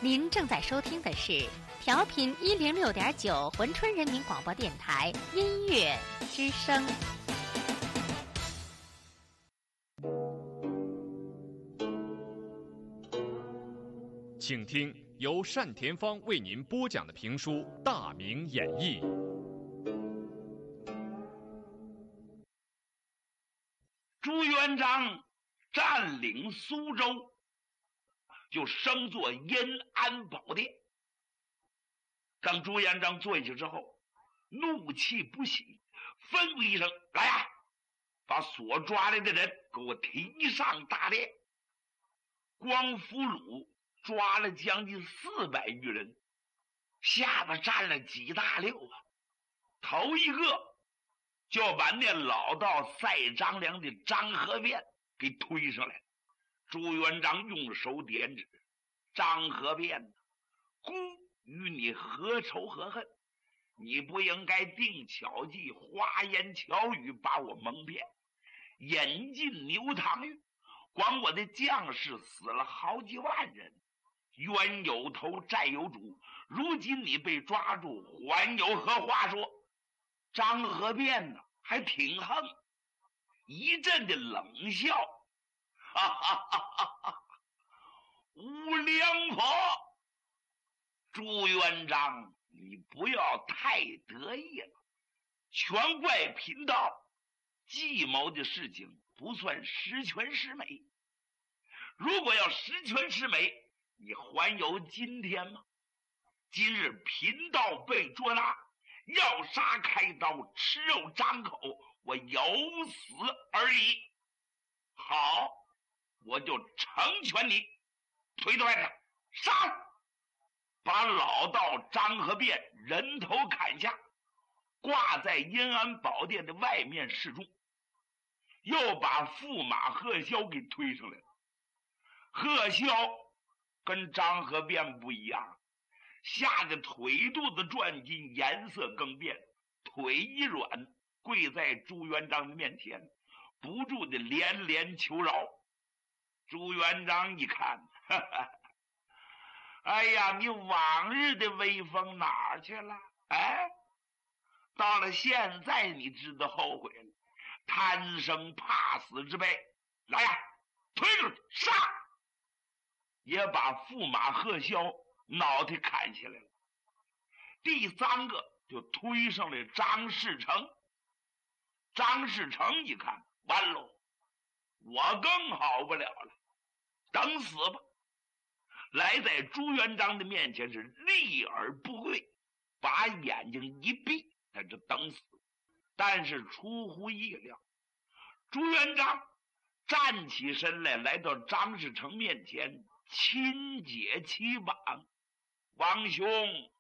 您正在收听的是调频106.9珲春人民广播电台音乐之声。 请听由单田芳为您播讲的评书《大明演义》。 朱元璋占领苏州，就升做延安宝殿。当朱元璋坐下去之后，怒气不息，吩咐一声：“来呀，把所抓来的人给我提上大殿。”光俘虏抓了将近400余人，下巴占了几大溜啊！头一个就把那老道赛张良的张和便给推上来。朱元璋用手点指：“张和便，孤与你何仇何恨？你不应该定巧计，花言巧语把我蒙骗，引进牛塘狱，光我的将士死了好几万人，冤有头债有主，如今你被抓住，还有何话说？”张和便呢还挺横，一阵的冷笑：“哈哈哈哈哈！无良婆，朱元璋，你不要太得意了。全怪贫道计谋的事情不算十全十美。如果要十全十美，你还有今天吗？今日贫道被捉拿，要杀开刀，吃肉张口，我有死而已。好，我就成全你，推断着杀！”把老道张和便人头砍下，挂在延安宝殿的外面示众。又把驸马贺霄给推上来了。贺霄跟张和便不一样，吓得腿肚子转筋，颜色更变，腿一软，跪在朱元璋的面前，不住的连连求饶。朱元璋一看，哈哈，哎呀，你往日的威风哪儿去了？哎，到了现在你知道后悔了，贪生怕死之辈。来呀，推出去杀！也把驸马贺霄脑袋砍下来了。第3个就推上了张士诚。张士诚一看，完喽，我更好不了了，等死吧！来在朱元璋的面前是立而不跪，把眼睛一闭，他就等死。但是出乎意料，朱元璋站起身来，来到张士诚面前，亲解其膀：“王兄，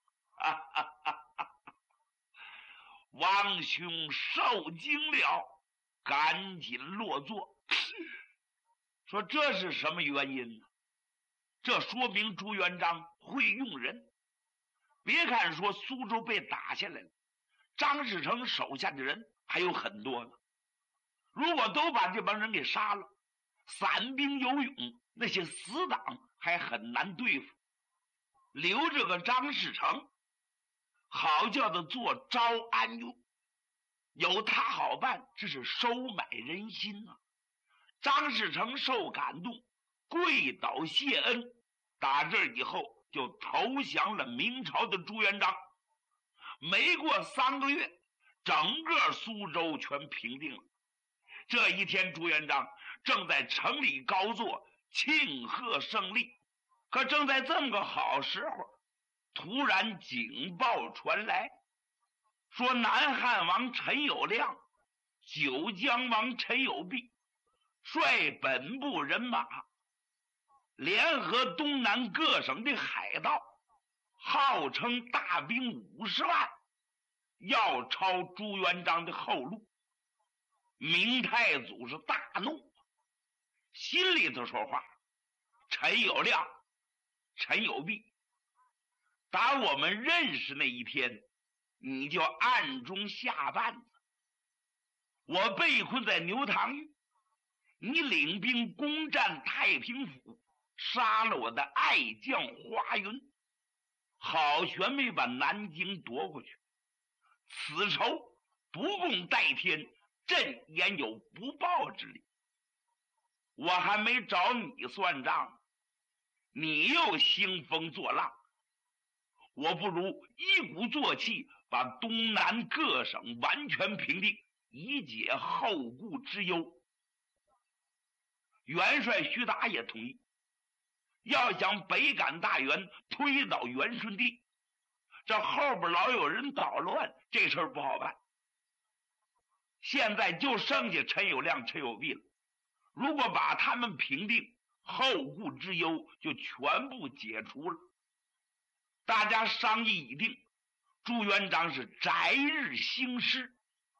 王兄受惊了，赶紧落座。”说这是什么原因呢？这说明朱元璋会用人。别看说苏州被打下来了，张士诚手下的人还有很多呢。如果都把这帮人给杀了，散兵游勇，那些死党还很难对付。留着个张士诚，好叫他做招安用，有他好办，这是收买人心啊。张士诚受感动，跪倒谢恩，打这以后就投降了明朝的朱元璋。没过3个月，整个苏州全平定了。这一天，朱元璋正在城里高坐庆贺胜利。可正在这么个好时候，突然警报传来，说南汉王陈友谅、九江王陈友弼率本部人马联合东南各省的海盗，号称大兵50万，要抄朱元璋的后路。明太祖是大怒，心里头说话：“陈友谅、陈友弼，打我们认识那一天，你就暗中下绊子。我被困在牛塘狱，你领兵攻占太平府， 杀了我的爱将华云，好悬没把南京夺回去。此仇不共戴天，朕焉有不报之理？我还没找你算账，你又兴风作浪，我不如一鼓作气，把东南各省完全平定，以解后顾之忧。元帅徐达也同意，要想北赶大元，推倒元顺帝，这后边老有人捣乱，这事儿不好办。现在就剩下陈友谅、陈友弼了，如果把他们平定，后顾之忧就全部解除了。大家商议已定，朱元璋是择日兴师。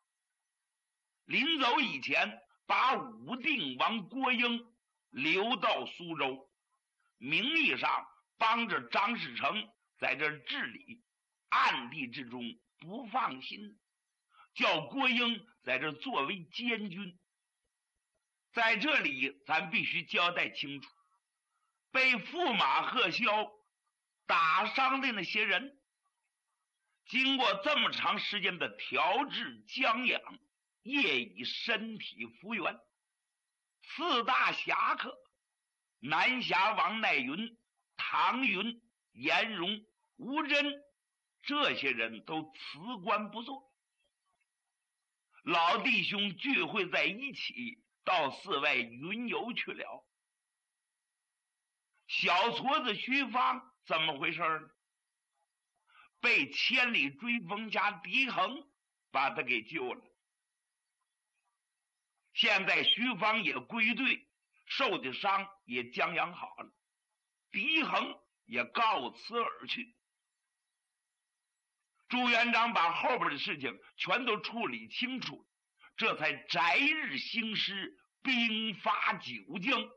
临走以前，把武定王郭英留到苏州，名义上帮着张士诚在这治理，暗地之中不放心，叫郭英在这作为监军。在这里咱必须交代清楚，被驸马贺萧打伤的那些人，经过这么长时间的调治将养，业已身体复原。四大侠客南侠王乃云、唐云、颜荣、吴真，这些人都辞官不做。老弟兄聚会在一起，到寺外云游去了。小矬子徐芳怎么回事呢？被千里追风家狄恒把他给救了。现在徐芳也归队，受的伤也将养好了，狄恒也告辞而去。朱元璋把后边的事情全都处理清楚，这才择日兴师，兵发九江。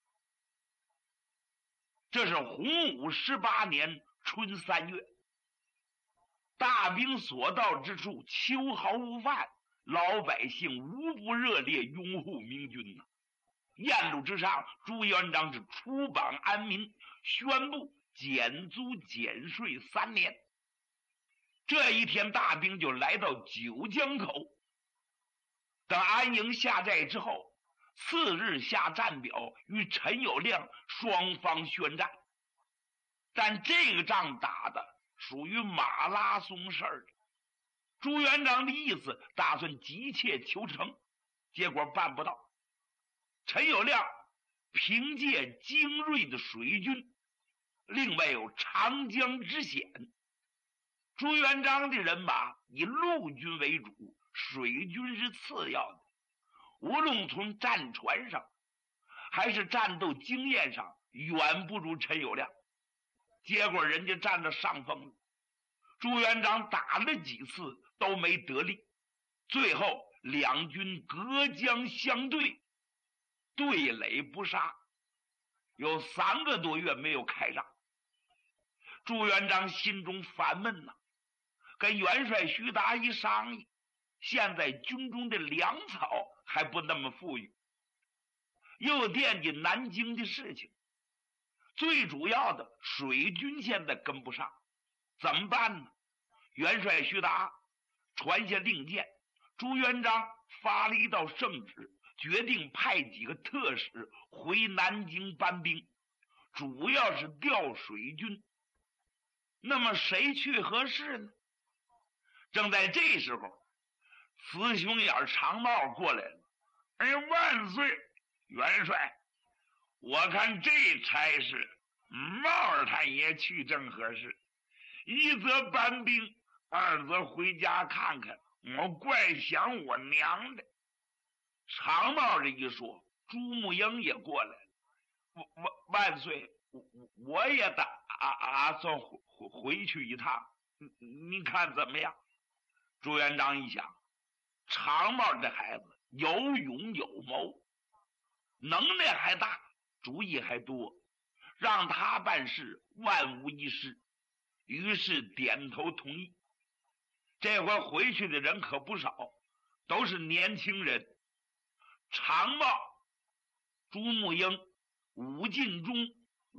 这是洪武18年春3月，大兵所到之处，秋毫无犯，老百姓无不热烈拥护明军呐。宴路之上，朱元璋是出榜安民，宣布减租减税3年。这一天，大兵就来到九江口。等安营下寨之后，次日下战表，与陈友谅双方宣战。但这个仗打的属于马拉松事儿。朱元璋的意思打算急切求成，结果办不到。陈友谅凭借精锐的水军，另外有长江之险。朱元璋的人马以陆军为主，水军是次要的。无论从战船上还是战斗经验上，远不如陈友谅。结果人家占了上风了，朱元璋打了几次都没得力，最后两军隔江相对，对垒不杀，有3个多月没有开仗。朱元璋心中烦闷呐，跟元帅徐达一商议，现在军中的粮草还不那么富裕，又惦记南京的事情，最主要的水军现在跟不上，怎么办呢？元帅徐达传下令箭，朱元璋发了一道圣旨，决定派几个特使回南京搬兵，主要是调水军。那么谁去合适呢？正在这时候，慈兄眼长帽过来了。哎，万岁，元帅，我看这差事帽儿他也去正合适，一则搬兵，二则回家看看，我怪想我娘的。长帽这一说，朱木英也过来了。万岁，我也打算回去一趟，您看怎么样？朱元璋一想，长帽这孩子有勇有谋，能耐还大，主意还多，让他办事万无一失。于是点头同意。这回回去的人可不少，都是年轻人。长帽、朱木英、武进忠、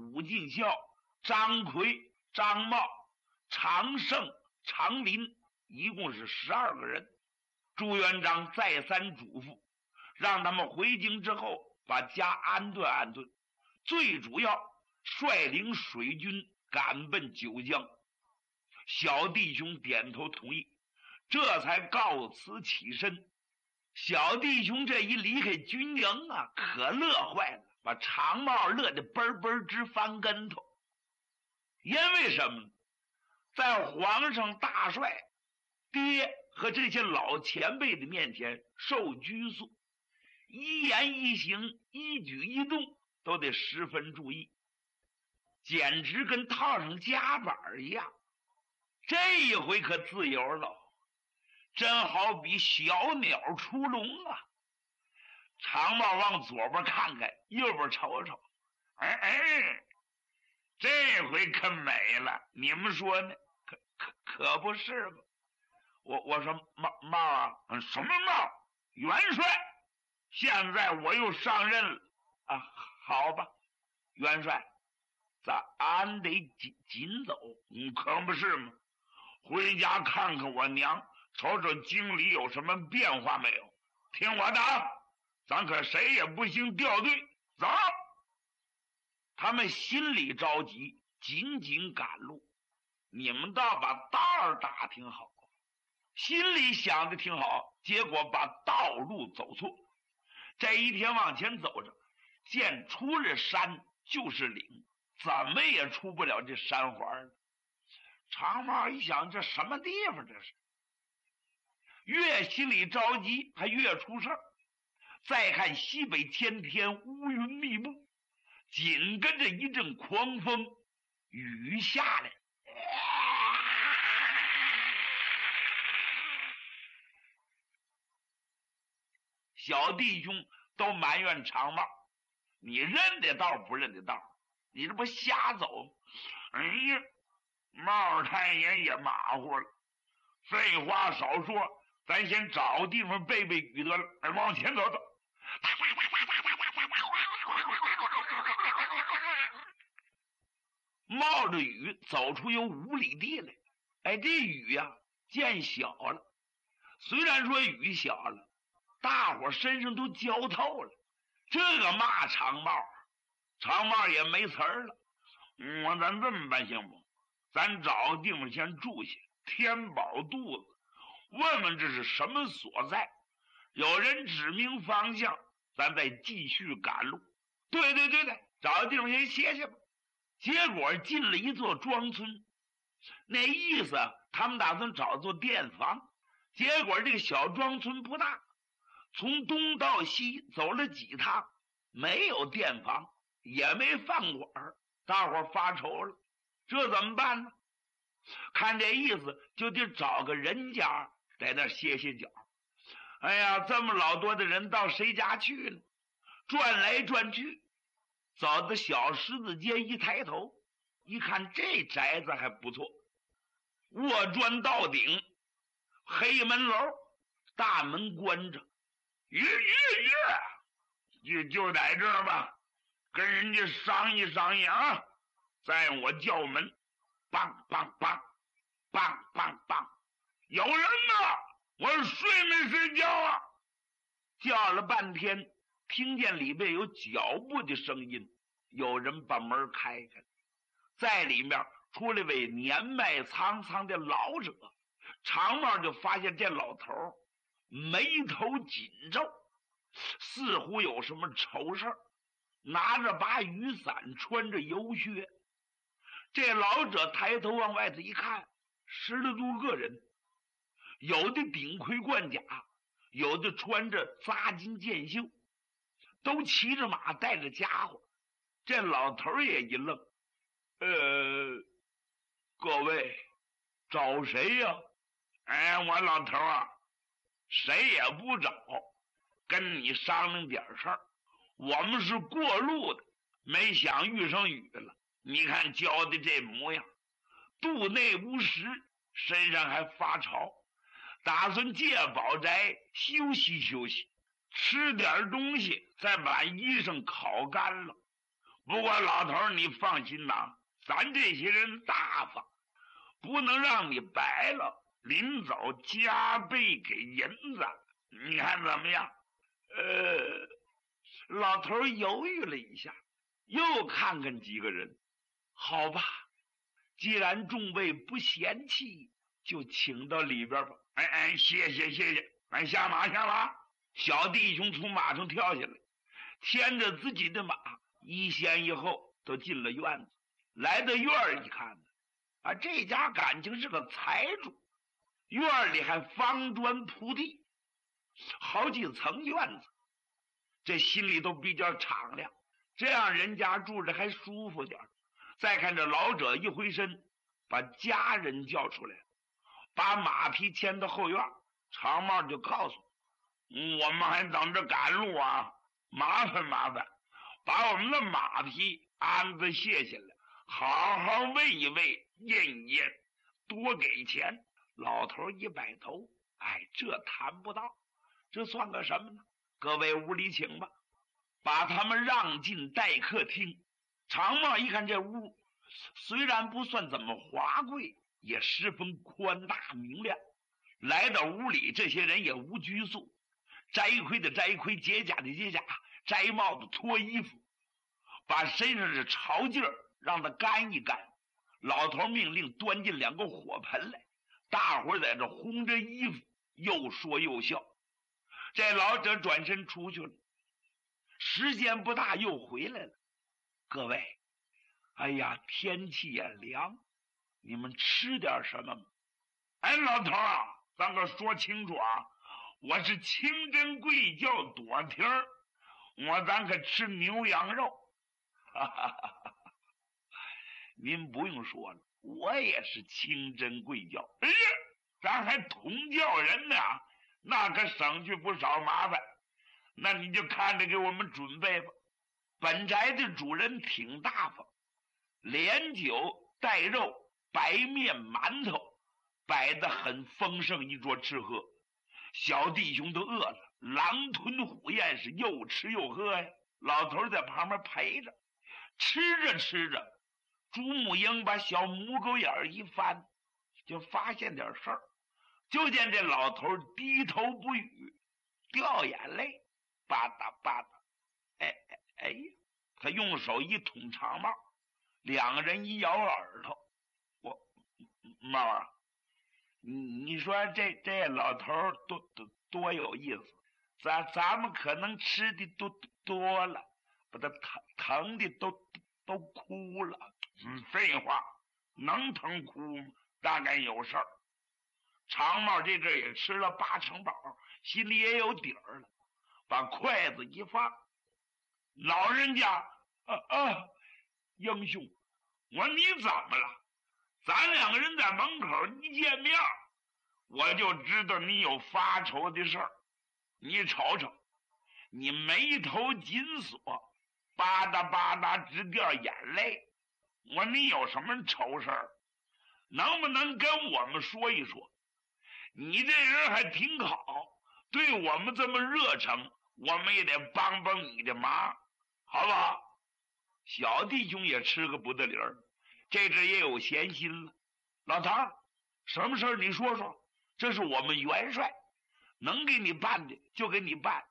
武进孝、张奎、张茂、常胜、常林，一共是12个人。朱元璋再三嘱咐，让他们回京之后把家安顿安顿，最主要率领水军赶奔九江。小弟兄点头同意，这才告辞起身。小弟兄这一离开军营啊，可乐坏了，把常茂乐得嘣嘣直翻跟头。因为什么？在皇上大帅爹和这些老前辈的面前受拘束，一言一行一举一动都得十分注意，简直跟套上夹板一样。这一回可自由了，真好比小鸟出笼啊！常茂往左边看看，右边瞅瞅，这回可美了，你们说呢？可不是吗？我说茂啊，什么茂？元帅，现在我又上任了啊！好吧，元帅，俺得紧走，可不是吗？回家看看我娘，瞅瞅京里有什么变化没有？听我的，咱可谁也不行掉队。走！他们心里着急，紧紧赶路。你们倒把道儿打听好，心里想的挺好，结果把道路走错。这一天往前走着，见出了山就是岭，怎么也出不了这山环了。常茂一想，这什么地方这是？越心里着急，还越出事儿。再看西北天乌云密布，紧跟着一阵狂风，雨下来。小弟兄都埋怨常茂，你认得道不认得道？你这不瞎走？哎呀，茂太爷也马虎了。废话少说，咱先找地方避避雨得了。往前走走。冒着雨走出有5里地来。这雨呀，见小了。虽然说雨小了，大伙身上都浇透了。这个骂常茂，常茂也没词儿了。咱这么办行不？咱找个地方先住下，填饱肚子，问问这是什么所在。有人指明方向，咱再继续赶路。对，找个地方先歇歇吧。结果进了一座庄村，那意思他们打算找座店房。结果这个小庄村不大，从东到西走了几趟，没有店房，也没饭馆，大伙发愁了，这怎么办呢？看这意思，就得找个人家在那歇歇脚。哎呀，这么老多的人到谁家去呢？转来转去，走到小十字街，一抬头一看，这宅子还不错，卧砖到顶，黑门楼，大门关着。就在这儿吧，跟人家商议商议啊。在我叫门，梆梆梆梆梆梆，有人吗？我睡没睡觉啊？叫了半天，听见里边有脚步的声音，有人把门开开，在里面出来位年迈苍苍的老者。常茂就发现这老头眉头紧皱，似乎有什么愁事儿，拿着把雨伞，穿着油靴。这老者抬头往外头一看，10来多个人，有的顶盔贯甲，有的穿着扎金箭袖，都骑着马，带着家伙。这老头也一愣，各位找谁呀？我老头啊，谁也不找，跟你商量点事儿。我们是过路的，没想遇上雨了。你看浇的这模样，肚内无食，身上还发潮，打算借宝宅休息休息，吃点东西，再把衣裳烤干了。 不过老头你放心呐，咱这些人大方，不能让你白了，临走加倍给银子，你看怎么样？老头犹豫了一下，又看看几个人，好吧，既然众位不嫌弃，就请到里边吧。谢谢，下马。小弟兄从马上跳下来，牵着自己的马，一先一后都进了院子。来到院儿一看呢，这家感情是个财主，院里还方砖铺地，好几层院子，这心里都比较敞亮，这样人家住着还舒服点。再看这老者一回身，把家人叫出来，把马匹牵到后院，长帽就告诉我们还等着赶路啊，麻烦，把我们的马匹鞍子卸下来，好好喂一喂，验一验，多给钱。老头一摆头，这谈不到，这算个什么呢？各位屋里请吧，把他们让进待客厅。长帽一看这屋虽然不算怎么华贵，也十分宽大明亮。来到屋里，这些人也无拘束，摘盔的摘盔，解甲的解甲，摘帽子脱衣服，把身上的潮劲儿让它干一干。老头命令端进2个火盆来，大伙在这烘着衣服，又说又笑。这老者转身出去了，时间不大又回来了。各位，天气也凉，你们吃点什么吗？老头啊，咱可说清楚啊，我是清真贵教躲蹄儿，咱可吃牛羊肉。您不用说了，我也是清真贵教，咱还同教人呢，那可省去不少麻烦。那你就看着给我们准备吧。本宅的主人挺大方，连酒带肉，白面馒头摆得很丰盛，一桌吃喝。小弟兄都饿了，狼吞虎咽，是又吃又喝呀。老头在旁边陪着，吃着，朱木英把小母狗眼一翻，就发现点事儿。就见这老头低头不语，掉眼泪，吧嗒吧嗒。他用手一捅长帽，2个人一摇耳朵。帽啊，你说这老头多有意思，咱们可能吃的多了，把他疼的都哭了。废话，能疼哭吗？大概有事儿。长帽这阵也吃了8成饱，心里也有底儿了，把筷子一放，老人家英雄，我说你怎么了？咱2个人在门口一见面，我就知道你有发愁的事儿。你瞅瞅，你眉头紧锁，吧嗒吧嗒直掉眼泪。我说你有什么愁事儿？能不能跟我们说一说？你这人还挺好，对我们这么热诚，我们也得帮帮你的忙，好不好？小弟兄也吃个不得理儿，这阵也有闲心了。老头儿，什么事儿你说说，这是我们元帅能给你办的就给你办。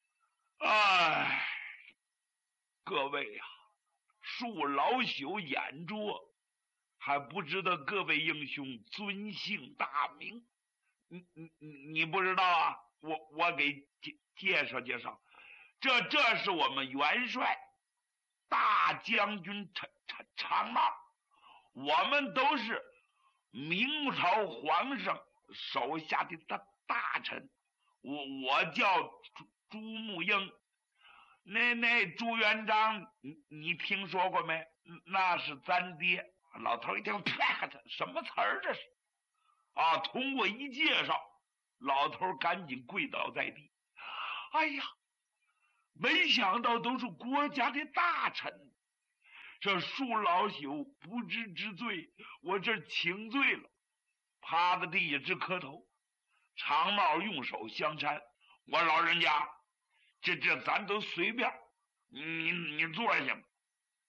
各位呀，恕老朽眼拙，还不知道各位英雄尊姓大名。你不知道啊？我给介绍介绍，这是我们元帅大将军长帽，我们都是明朝皇上手下的大臣。我叫朱木英。那朱元璋你听说过没？那是咱爹。老头一听，啪，什么词儿这是？通过一介绍，老头赶紧跪倒在地。没想到都是国家的大臣，这恕老朽不知之罪，我这请罪了。趴在地下直磕头。长帽用手相搀，我老人家，这咱都随便，你坐下吧。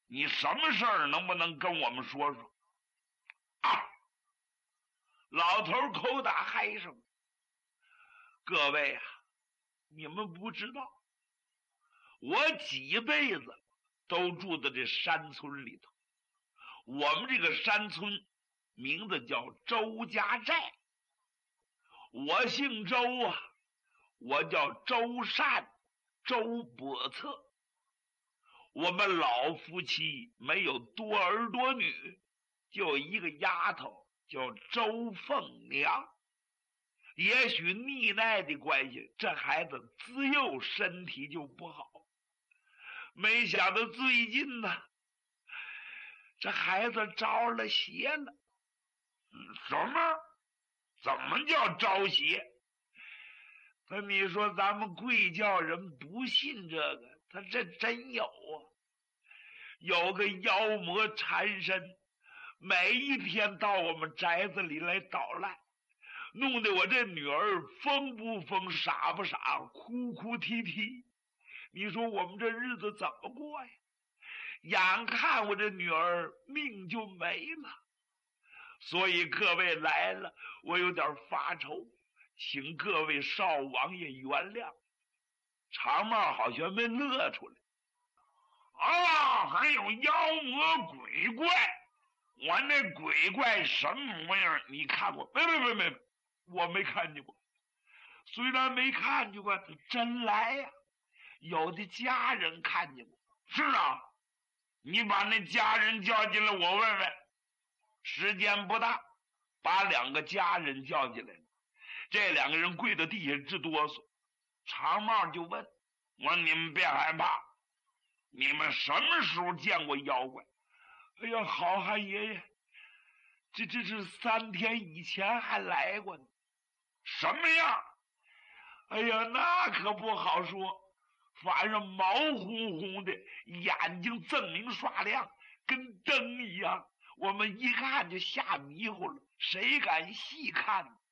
你什么事儿能不能跟我们说说？啊！老头口打嗨声。各位啊，你们不知道，我几辈子都住在这山村里头。我们这个山村名字叫周家寨。我姓周啊，我叫周善，周伯策。我们老夫妻没有多儿多女，就一个丫头叫周凤娘。也许溺爱的关系，这孩子自幼身体就不好。没想到最近呢，这孩子着了邪了。什么？怎么叫着邪？你说咱们贵教人不信这个，他这真有啊！有个妖魔缠身，每一天到我们宅子里来捣乱，弄得我这女儿疯不疯，傻不傻，哭哭啼啼。你说我们这日子怎么过呀？眼看我这女儿命就没了。所以各位来了，我有点发愁，请各位少王爷原谅。长帽好像没乐出来。啊，还有妖魔鬼怪，我那鬼怪什么模样你看过？没，我没看见过。虽然没看见过，真来呀，有的家人看见过。是啊，你把那家人叫进来，我问问。时间不大，把两个家人叫进来。这两个人跪到地下直哆嗦。长帽就问我：你们别害怕，你们什么时候见过妖怪？哎呀，好汉爷爷，这是3天以前还来过呢。什么样？哎呀，那可不好说，反正毛乎乎的，眼睛锃明刷亮，跟灯一样。我们一看就吓迷糊了，谁敢细看呢？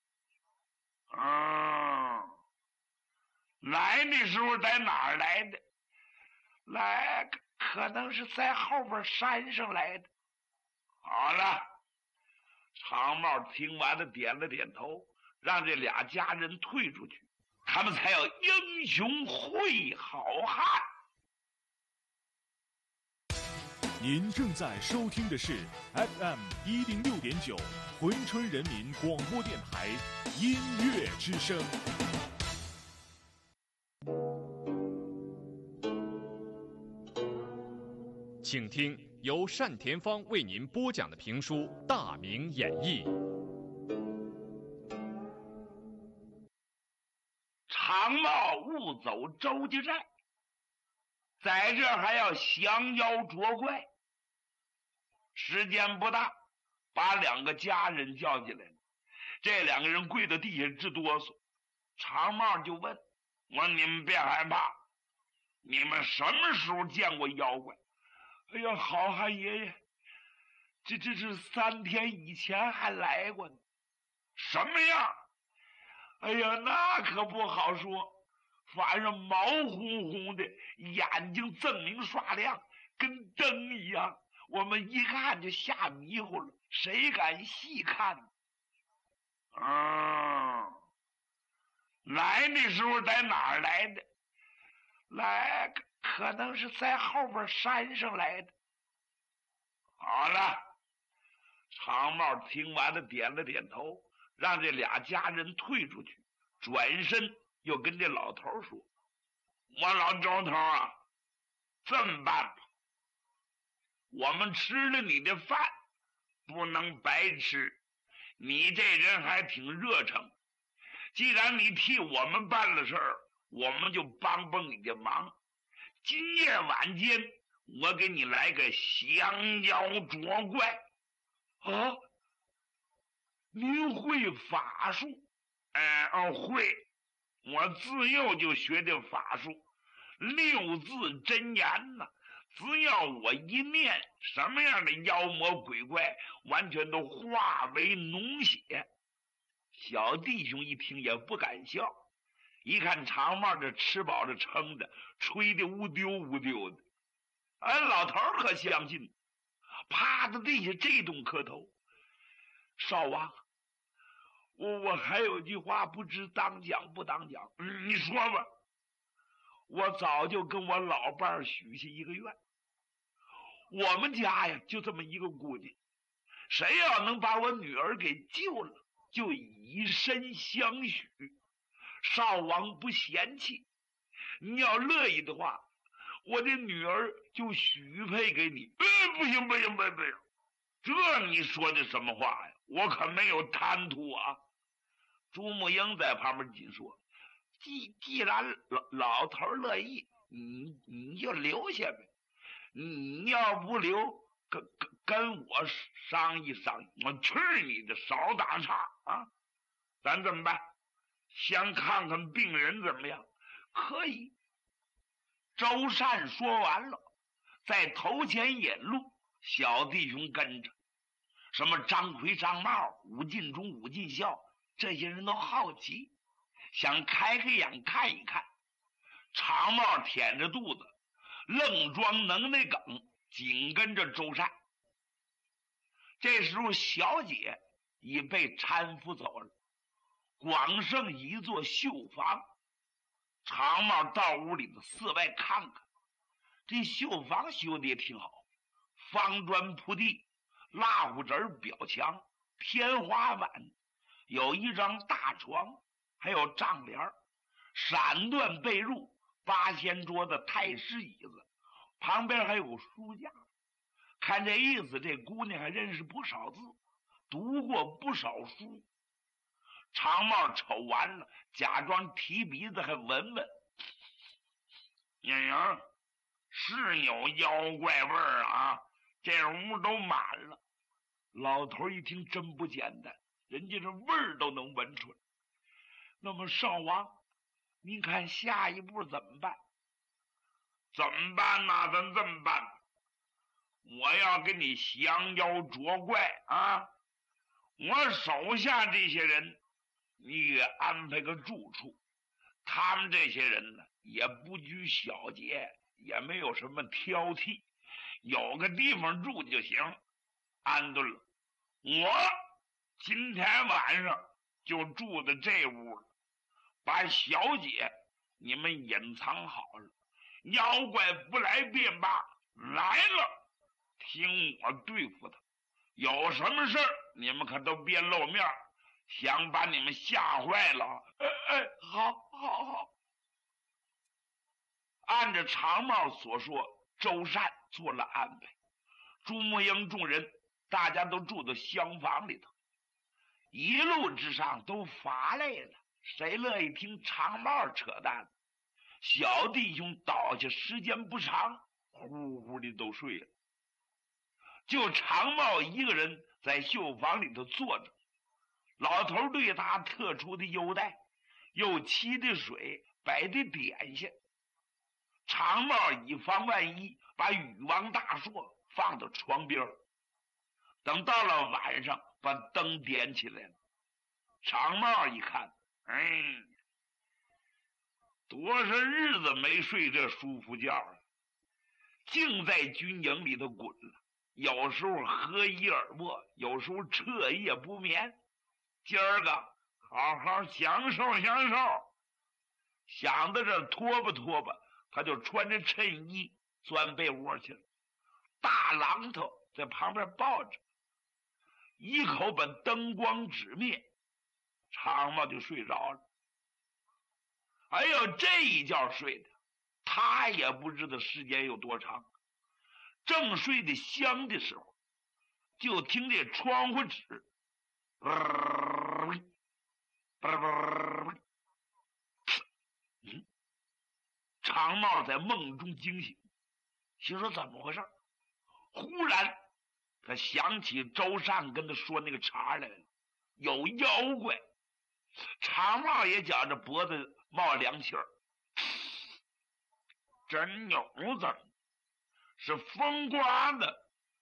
来的时候在哪儿来的？来，可能是在后边山上来的。好了，长帽听完了，点了点头，让这俩家人退出去，他们才有英雄会好汉。 您正在收听的是 FM 106.9珲春人民广播电台音乐之声。 请听由单田芳为您播讲的评书《大明演义》。 长帽误走周家寨，在这还要降妖捉怪。时间不大，把两个家人叫进来了。这两个人跪到地下直哆嗦。长帽就问我：你们别害怕，你们什么时候见过妖怪？哎呀，好汉爷爷，这是3天以前还来过呢。什么样？哎呀，那可不好说，反正毛乎乎的，眼睛锃明刷亮，跟灯一样。我们一看就吓迷糊了，谁敢细看呢？来的时候在哪儿来的？来，可能是在后边山上来的。好了，长帽听完了，点了点头，让这俩家人退出去，转身又跟这老头说：我老周头啊，这么办吧，我们吃了你的饭，不能白吃，你这人还挺热诚，既然你替我们办了事儿，我们就帮你的忙。今夜晚间，我给你来个降妖捉怪。啊，您会法术？会，我自幼就学的法术，6字真言呢。只要我一念，什么样的妖魔鬼怪完全都化为脓血。小弟兄一听也不敢笑，一看长帽这吃饱了撑的，吹的乌丢乌丢的。 老头可相信，趴在地下这顿磕头。少王，我还有句话不知当讲不当讲，你说吧。我早就跟我老伴儿许下一个愿，我们家呀就这么一个姑娘，谁要能把我女儿给救了，就以身相许。少王不嫌弃，你要乐意的话，我的女儿就许配给你。不行，这你说的什么话呀？我可没有贪图啊。朱木英在旁边紧说，既然老头乐意，你就留下呗。你要不留，跟我商议商议。我去你的，少打岔啊！咱怎么办？先看看病人怎么样？可以。周善说完了，在头前引路，小弟兄跟着。什么张奎、张茂、武进忠、武进孝，这些人都好奇，想开开眼看一看。长茂舔着肚子，愣装能耐梗，紧跟着周善。这时候小姐已被搀扶走了，光剩一座绣房。长茂到屋里的四外看看，这绣房修的也挺好，方砖铺地，蜡糊纸裱墙，天花板，有一张大床，还有帐帘，闪缎被褥，八仙桌的太师椅子，旁边还有书架。看这意思，这姑娘还认识不少字，读过不少书。长帽瞅完了，假装提鼻子还闻闻，是有妖怪味儿啊，这屋都满了。老头一听真不简单，人家这味儿都能闻出来。那么少王，您看下一步怎么办？怎么办呢？咱这么办，我要给你降妖捉怪啊！我手下这些人，你给安排个住处。他们这些人呢，也不拘小节，也没有什么挑剔，有个地方住就行。安顿了，我今天晚上就住在这屋了，把小姐你们隐藏好了，妖怪不来便罢，来了听我对付他。有什么事儿你们可都别露面，想把你们吓坏了。好。按着长帽所说，周善做了安排。朱木英众人大家都住在厢房里头，一路之上都乏累了，谁乐意听长帽扯淡？小弟兄倒下时间不长，呼呼的都睡了。就长帽一个人在绣房里头坐着，老头对他特殊的优待，又沏的水，摆的点心。长帽以防万一，把禹王大硕放到床边，等到了晚上，把灯点起来了。长帽一看，多少日子没睡这舒服觉了，净在军营里头滚了，有时候喝一耳沫，有时候彻夜不眠。今儿个好好享受。想到这拖吧，他就穿着衬衣钻被窝去了。大榔头在旁边抱着，一口把灯光指灭，长毛就睡着了。哎呦，这一觉睡的，他也不知道时间有多长。正睡得香的时候，就听这窗户纸长帽在梦中惊醒，心说怎么回事？忽然他想起周善跟他说那个茬来了，有妖怪。长帽也觉着脖子冒凉气儿，真有子是风刮的，